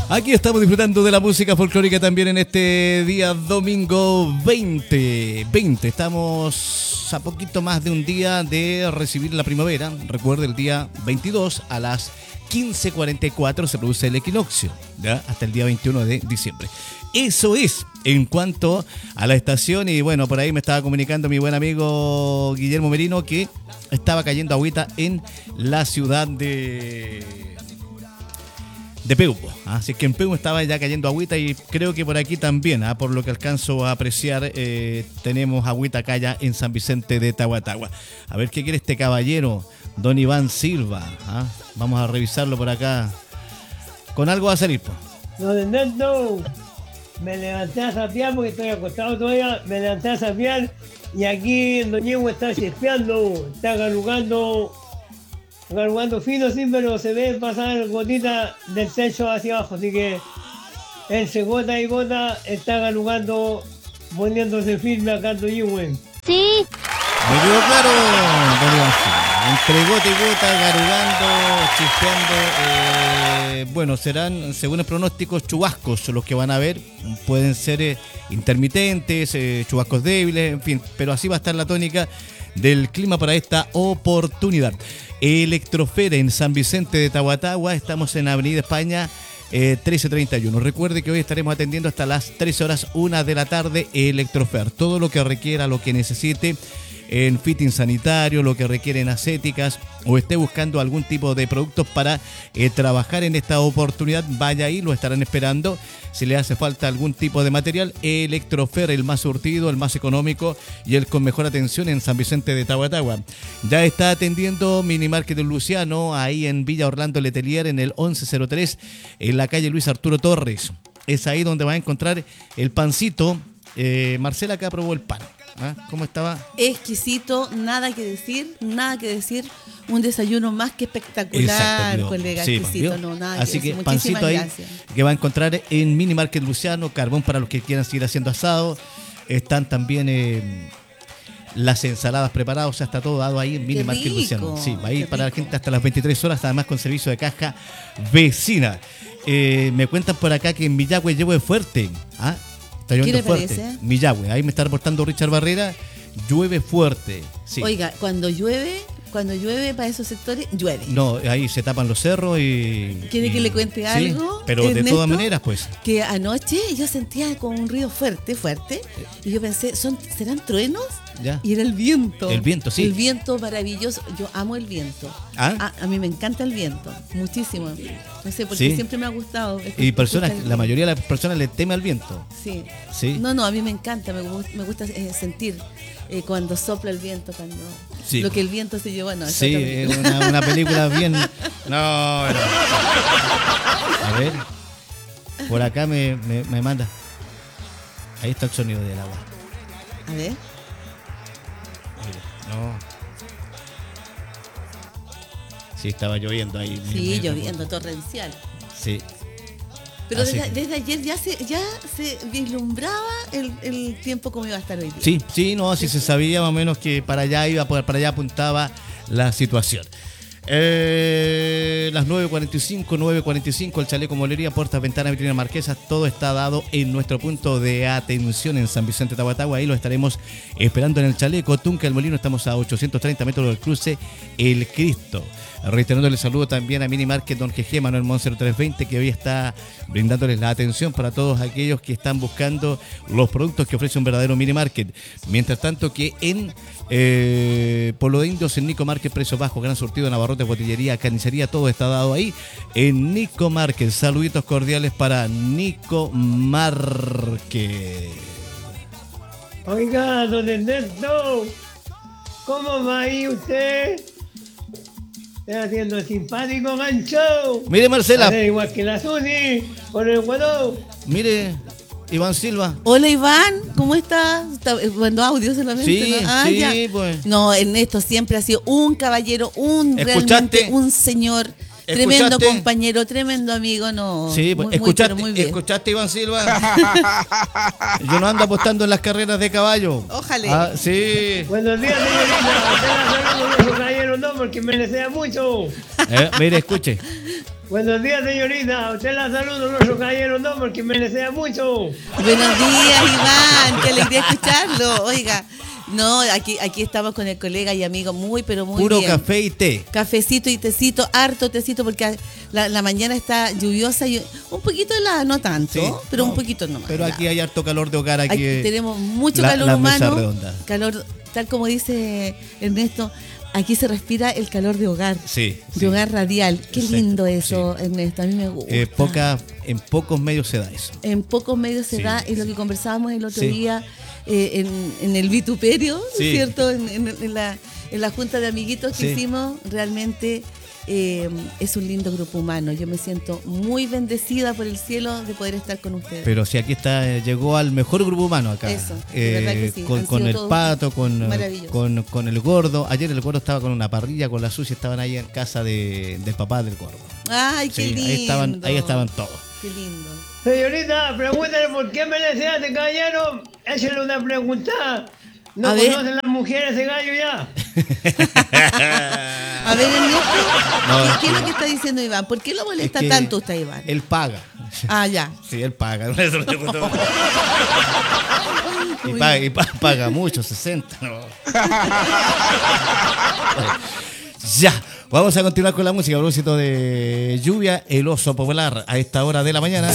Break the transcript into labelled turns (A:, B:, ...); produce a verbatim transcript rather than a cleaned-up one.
A: Aquí estamos disfrutando de la música folclórica también en este día domingo veinte veinte. Estamos a poquito más de un día de recibir la primavera. Recuerde, el día veintidós a las quince cuarenta y cuatro se produce el equinoccio, ¿ya? Hasta el día veintiuno de diciembre. Eso es en cuanto a la estación. Y bueno, por ahí me estaba comunicando mi buen amigo Guillermo Merino que estaba cayendo agüita en la ciudad de... de Peupo. Así que en Peupo estaba ya cayendo agüita y creo que por aquí también, ¿ah? Por lo que alcanzo a apreciar, eh, tenemos agüita acá ya en San Vicente de Tahuatahua. A ver qué quiere este caballero, don Iván Silva. ¿Ah? Vamos a revisarlo por acá. Con algo va a salir, pues.
B: Don Ernesto, me levanté a sapear porque estoy acostado todavía. Me levanté a sapear y aquí en Doñego está chispeando, está galugando. Gargando fino, sí, pero se ve pasar gotita del techo hacia abajo, así que entre gota y gota está galugando, poniéndose firme acá en Doñihue.
C: Sí.
A: Me quedó claro, don Iván Silva. Entre gota y gota, garugando, chispeando. Eh, bueno, serán, según el pronóstico, chubascos los que van a ver. Pueden ser eh, intermitentes, eh, chubascos débiles, en fin, pero así va a estar la tónica del clima para esta oportunidad. Electrofera en San Vicente de Tahuatahua, estamos en Avenida España eh, trece treinta y uno. Recuerde que hoy estaremos atendiendo hasta las trece horas, una de la tarde, Electrofer. Todo lo que requiera, lo que necesite en fitting sanitario, lo que requiere en acéticas o esté buscando algún tipo de productos para eh, trabajar en esta oportunidad, vaya ahí, lo estarán esperando. Si le hace falta algún tipo de material, Electrofer, el más surtido, el más económico y el con mejor atención en San Vicente de Tahuatahua. Ya está atendiendo Minimarket Luciano, ahí en Villa Orlando Letelier, en el once cero tres, en la calle Luis Arturo Torres. Es ahí donde va a encontrar el pancito. Eh, Marcela acá probó el pan. ¿Ah? ¿Cómo estaba?
D: Exquisito, nada que decir, nada que decir. Un desayuno más que espectacular.
A: Exacto,
D: colega,
A: sí,
D: exquisito, no, nada
A: así
D: que
A: que
D: decir.
A: pancito ahí
D: gracias.
A: Que va a encontrar en Mini Market Luciano, carbón para los que quieran seguir haciendo asado. Están también eh, las ensaladas preparadas, o sea, está todo dado ahí en Mini Market Luciano. Sí, va a ir para la gente hasta las veintitrés horas, además con servicio de caja vecina. Eh, me cuentan por acá que en Millagüe llueve fuerte. ¿Ah? Está lloviendo fuerte. Parece? Millagüe, ahí me está reportando Richard Barrera, llueve fuerte. Sí.
D: Oiga, cuando llueve, cuando llueve para esos sectores, llueve.
A: No, ahí se tapan los cerros y...
D: ¿Quiere y, que le cuente sí, algo?
A: Pero Ernesto, de todas maneras, pues.
D: Que anoche yo sentía como un ruido fuerte, fuerte, y yo pensé, ¿son, ¿serán truenos?
A: Ya.
D: Y era el viento.
A: El viento, sí.
D: El viento maravilloso. Yo amo el viento.
A: ¿Ah?
D: A, a mí me encanta el viento, muchísimo. No sé, porque
A: sí.
D: siempre me ha gustado.
A: Y personas, la mayoría de las personas le teme al viento.
D: Sí.
A: Sí.
D: No, no, a mí me encanta, me, me gusta eh, sentir eh, cuando sopla el viento, cuando
A: sí.
D: lo que el viento se lleva. No,
A: sí, es una, una película bien... No, no. A ver. Por acá me, me, me manda. Ahí está el sonido del agua.
D: A ver.
A: No. Sí, estaba lloviendo ahí.
D: Sí, lloviendo, torrencial.
A: Sí.
D: Pero desde, desde ayer ya se ya se vislumbraba el, el tiempo como iba a estar hoy día.
A: Sí, sí, no, sí, sí se sabía más o menos que para allá iba, para allá apuntaba la situación. Eh, las nueve cuarenta y cinco, nueve cuarenta y cinco, el chaleco molería, puertas, ventanas, vitrina marquesa, todo está dado en nuestro punto de atención en San Vicente de Tahuatahua. Ahí lo estaremos esperando en el chaleco. Tunca, el Molino, estamos a ochocientos treinta metros del cruce El Cristo. Reiterando el saludo también a Mini Market Don G G Manuel Mon cero tres veinte, que hoy está brindándoles la atención para todos aquellos que están buscando los productos que ofrece un verdadero Mini Market. Mientras tanto que en eh, Polo de Indios, en Nico Market, precios bajos, gran surtido, Navarrotes, botillería, carnicería, todo está dado ahí en Nico Market. Saluditos cordiales para Nico Market.
B: Oiga, don Ernesto, ¿cómo va ahí usted? Está haciendo el simpático gancho.
A: Mire, Marcela.
B: Hacer igual que la Zuni, con el guadó.
A: Mire, Iván Silva.
D: Hola, Iván, ¿cómo estás? ¿Está mandando audio solamente?
A: Sí,
D: ¿no? Ah,
A: sí,
D: ya.
A: pues.
D: No, Ernesto siempre ha sido un caballero, un
A: ¿Escuchaste?
D: realmente un señor Tremendo
A: ¿Escuchaste?
D: compañero, tremendo amigo, no.
A: Sí, pues,
D: muy, muy,
A: escuchaste,
D: pero muy bien.
A: ¿escuchaste, Iván Silva? Yo no ando apostando en las carreras de caballo.
D: Ojalá.
A: Ah, sí.
B: Buenos días, señorita. Usted la saludo, no se cayeron, no, porque me desea mucho.
A: Eh, mire, escuche.
B: Buenos días, señorita. Usted la saludo, no se cayeron, no, porque me desea mucho.
D: Buenos días, Iván. Qué alegría escucharlo. Oiga, no, aquí, aquí estamos con el colega y amigo muy, pero muy
A: Puro
D: bien.
A: café y té.
D: Cafecito y tecito, harto tecito, porque la, la mañana está lluviosa y un poquito helada, no tanto,
A: Sí,
D: pero
A: no,
D: un poquito nomás.
A: Pero aquí
D: helada.
A: hay harto calor de hogar. Aquí
D: Aquí
A: eh,
D: tenemos mucho
A: la-
D: calor
A: la mesa
D: humano,
A: redonda.
D: calor, tal como dice Ernesto, aquí se respira el calor de hogar,
A: Sí,
D: de
A: sí.
D: hogar radial. Qué
A: Exacto,
D: lindo eso, Ernesto, a mí me gusta.
A: Eh, poca, en pocos medios se da eso.
D: En pocos medios se
A: Sí,
D: da, y lo que conversábamos el otro
A: Sí.
D: día eh, en, en el vituperio,
A: Sí.
D: ¿cierto? En, en- en la, en la junta de amiguitos que
A: Sí.
D: hicimos, realmente eh, es un lindo grupo humano. Yo me siento muy bendecida por el cielo de poder estar con ustedes.
A: Pero si aquí está, eh, llegó al mejor grupo humano acá.
D: Eso, de verdad que sí,
A: Con,
D: han
A: con
D: sido
A: el
D: todos
A: pato, con, eh,
D: maravillosos.
A: con, con el gordo. Ayer el gordo estaba con una parrilla, con la sucia, estaban ahí en casa de, del papá del gordo.
D: Ay, qué
A: Sí,
D: lindo.
A: ahí estaban, ahí estaban todos.
D: Qué lindo.
B: Señorita, pregúntale por qué me desea este caballero. Échale una pregunta. ¿No
D: A ver.
B: conocen las mujeres ese gallo ya?
D: A ver, Ernesto,
A: No,
D: ¿qué,
A: es
D: qué es
A: que-
D: lo que está diciendo Iván? ¿Por qué lo molesta
A: Es que
D: tanto usted, Iván?
A: Él paga.
D: Ah, ya.
A: Sí, él paga. Eso no te gustó. y,
D: Muy
A: paga,
D: bien.
A: y pa- paga mucho, sesenta. No. Ya, vamos a continuar con la música. A propósito de lluvia, el oso popular a esta hora de la mañana.